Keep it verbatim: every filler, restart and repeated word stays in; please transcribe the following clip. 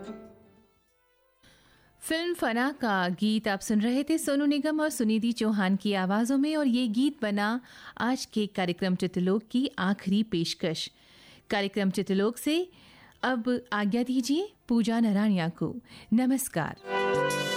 Film फना का गीत आप सुन रहे थे सोनू निगम और सुनिधि चौहान की आवाज़ों में, और ये गीत बना आज के कार्यक्रम चित्रलोक की आखिरी पेशकश। कार्यक्रम चित्रलोक से अब आज्ञा दीजिए पूजा नारायणिया को। नमस्कार।